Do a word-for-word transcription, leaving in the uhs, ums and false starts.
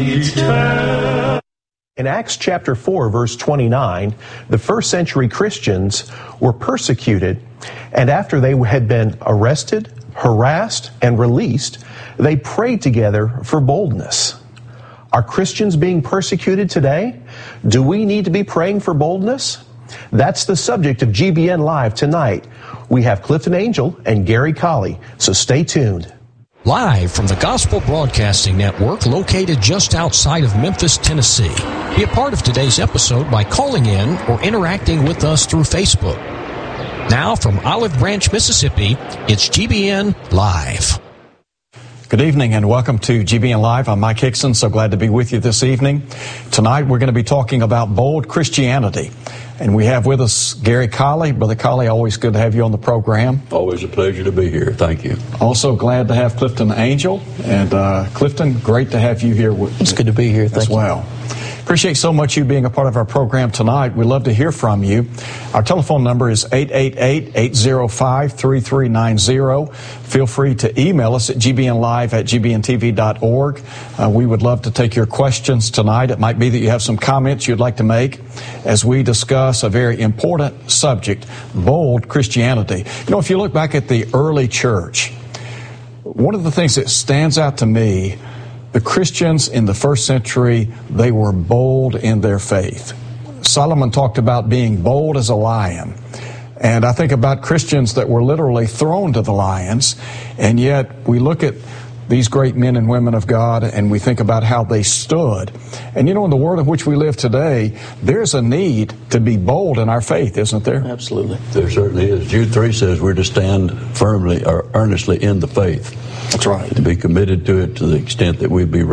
me tell. In Acts chapter four, verse twenty-nine, the first century Christians were persecuted, and after they had been arrested, harassed, and released, they prayed together for boldness. Are Christians being persecuted today? Do we need to be praying for boldness? That's the subject of G B N Live tonight. We have Clifton Angel and Gary Colley, so stay tuned. Live from the Gospel Broadcasting Network located just outside of Memphis, Tennessee. Be a part of today's episode by calling in or interacting with us through Facebook. Now from Olive Branch, Mississippi, it's G B N Live. Good evening and welcome to G B N Live. I'm Mike Hickson, so glad to be with you this evening. Tonight we're going to be talking about bold Christianity. And we have with us Gary Colley. Brother Colley, always good to have you on the program. Always a pleasure to be here. Thank you. Also glad to have Clifton Angel. And uh, Clifton, great to have you here with It's good to be here. Thank as you. well. Appreciate so much you being a part of our program tonight. We'd love to hear from you. Our telephone number is eight eight eight, eight zero five, three three nine zero. Feel free to email us at g b n live at g b n t v dot org. Uh, we would love to take your questions tonight. It might be that you have some comments you'd like to make as we discuss a very important subject, bold Christianity. You know, if you look back at the early church, one of the things that stands out to me, the Christians in the first century, they were bold in their faith. Solomon talked about being bold as a lion. And I think about Christians that were literally thrown to the lions. And yet we look at these great men and women of God and we think about how they stood. And you know, in the world in which we live today, there's a need to be bold in our faith, isn't there? Absolutely. There certainly is. Jude three says we're to stand firmly or earnestly in the faith. That's right. To be committed to it to the extent that we be